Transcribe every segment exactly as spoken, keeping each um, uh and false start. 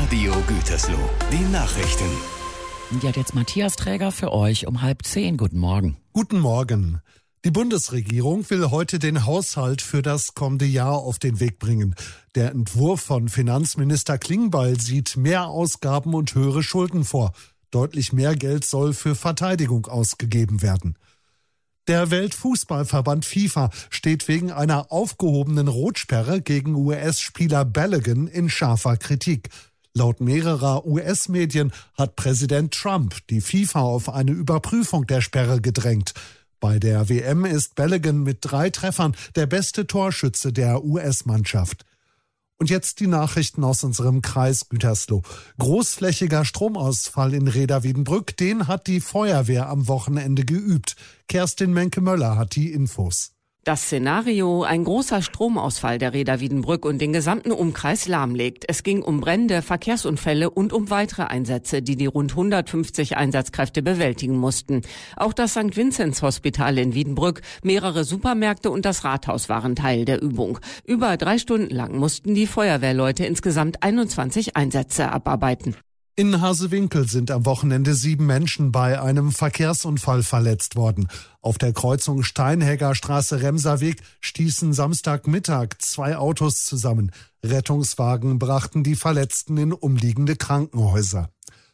Radio Gütersloh. Die Nachrichten. Ja, jetzt Matthias Träger für euch um halb zehn. Guten Morgen. Guten Morgen. Die Bundesregierung will heute den Haushalt für das kommende Jahr auf den Weg bringen. Der Entwurf von Finanzminister Klingbeil sieht mehr Ausgaben und höhere Schulden vor. Deutlich mehr Geld soll für Verteidigung ausgegeben werden. Der Weltfußballverband FIFA steht wegen einer aufgehobenen Rotsperre gegen U S-Spieler Balogun in scharfer Kritik. Laut mehrerer U S-Medien hat Präsident Trump die FIFA auf eine Überprüfung der Sperre gedrängt. Bei der W M ist Balogun mit drei Treffern der beste Torschütze der U S-Mannschaft. Und jetzt die Nachrichten aus unserem Kreis Gütersloh. Großflächiger Stromausfall in Rheda-Wiedenbrück, den hat die Feuerwehr am Wochenende geübt. Kerstin Menke-Möller hat die Infos. Das Szenario, ein großer Stromausfall der Rheda-Wiedenbrück und den gesamten Umkreis lahmlegt. Es ging um Brände, Verkehrsunfälle und um weitere Einsätze, die die rund hundertfünfzig Einsatzkräfte bewältigen mussten. Auch das Sankt Vinzenz Hospital in Wiedenbrück, mehrere Supermärkte und das Rathaus waren Teil der Übung. Über drei Stunden lang mussten die Feuerwehrleute insgesamt einundzwanzig Einsätze abarbeiten. In Harsewinkel sind am Wochenende sieben Menschen bei einem Verkehrsunfall verletzt worden. Auf der Kreuzung Steinhegger Straße-Remser-Weg stießen Samstagmittag zwei Autos zusammen. Rettungswagen brachten die Verletzten in umliegende Krankenhäuser.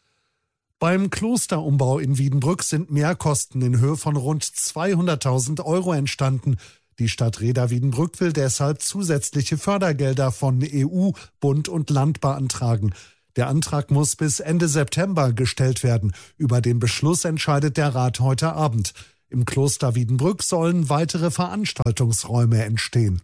Beim Klosterumbau in Wiedenbrück sind Mehrkosten in Höhe von rund zweihunderttausend Euro entstanden. Die Stadt Rheda-Wiedenbrück will deshalb zusätzliche Fördergelder von E U, Bund und Land beantragen. Der Antrag muss bis Ende September gestellt werden. Über den Beschluss entscheidet der Rat heute Abend. Im Kloster Wiedenbrück sollen weitere Veranstaltungsräume entstehen.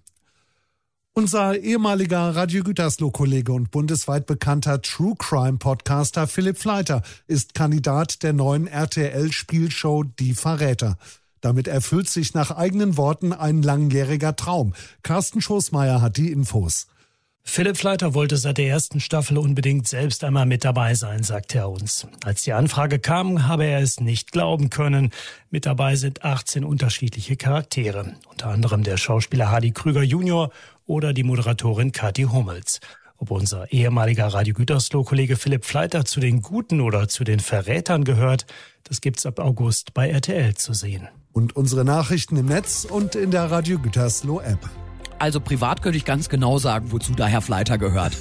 Unser ehemaliger Radio Gütersloh-Kollege und bundesweit bekannter True-Crime-Podcaster Philipp Fleiter ist Kandidat der neuen R T L-Spielshow Die Verräter. Damit erfüllt sich nach eigenen Worten ein langjähriger Traum. Carsten Schoßmeier hat die Infos. Philipp Fleiter wollte seit der ersten Staffel unbedingt selbst einmal mit dabei sein, sagt er uns. Als die Anfrage kam, habe er es nicht glauben können. Mit dabei sind achtzehn unterschiedliche Charaktere, unter anderem der Schauspieler Hardy Krüger Junior oder die Moderatorin Kathi Hummels. Ob unser ehemaliger Radio Gütersloh-Kollege Philipp Fleiter zu den Guten oder zu den Verrätern gehört, das gibt's ab August bei R T L zu sehen. Und unsere Nachrichten im Netz und in der Radio Gütersloh-App. Also privat könnte ich ganz genau sagen, wozu da Herr Fleiter gehört.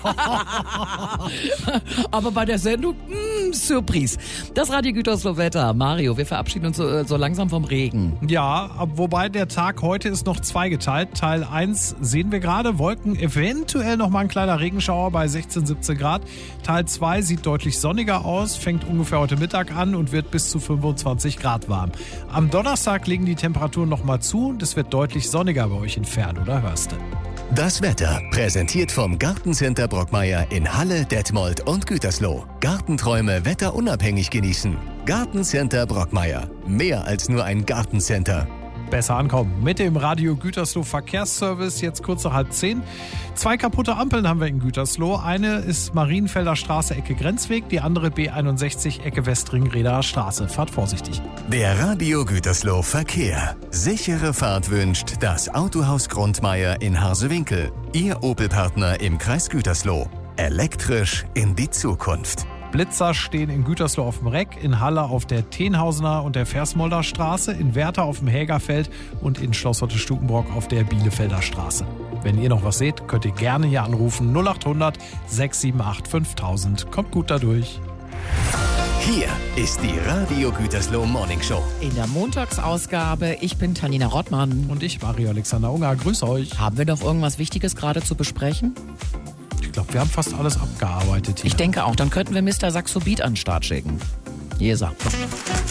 Aber bei der Sendung, mh, Surprise. Das Radio Gütersloh Wetter. Mario, wir verabschieden uns so, so langsam vom Regen. Ja, wobei der Tag heute ist noch zweigeteilt. Teil eins sehen wir gerade, Wolken, eventuell noch mal ein kleiner Regenschauer bei sechzehn, siebzehn Grad. Teil zwei sieht deutlich sonniger aus, fängt ungefähr heute Mittag an und wird bis zu fünfundzwanzig Grad warm. Am Donnerstag legen die Temperaturen noch mal zu und es wird deutlich sonniger bei euch in Fern. Oder hörst du? Das Wetter präsentiert vom Gartencenter Brockmeier in Halle, Detmold und Gütersloh. Gartenträume wetterunabhängig genießen. Gartencenter Brockmeier. Mehr als nur ein Gartencenter. Besser ankommen. Mit dem Radio Gütersloh Verkehrsservice jetzt kurz nach halb zehn. Zwei kaputte Ampeln haben wir in Gütersloh. Eine ist Marienfelder Straße, Ecke Grenzweg. Die andere B einundsechzig, Ecke Westring-Rheder Straße. Fahrt vorsichtig. Der Radio Gütersloh Verkehr. Sichere Fahrt wünscht das Autohaus Grundmeier in Harsewinkel. Ihr Opel-Partner im Kreis Gütersloh. Elektrisch in die Zukunft. Blitzer stehen in Gütersloh auf dem Reck, in Halle auf der Tenhausener und der Versmolder Straße, in Werther auf dem Hägerfeld und in Schlosshotte-Stukenbrock auf der Bielefelder Straße. Wenn ihr noch was seht, könnt ihr gerne hier anrufen. null acht hundert, sechs sieben acht, fünftausend. Kommt gut dadurch. Hier ist die Radio Gütersloh Morning Show. In der Montagsausgabe, ich bin Tanina Rottmann. Und ich, Mario Alexander Unger. Grüß euch. Haben wir noch irgendwas Wichtiges gerade zu besprechen? Ich glaube, wir haben fast alles abgearbeitet hier. Ich denke auch. Dann könnten wir Mister Saxo Beat an den Start schicken. Jesa.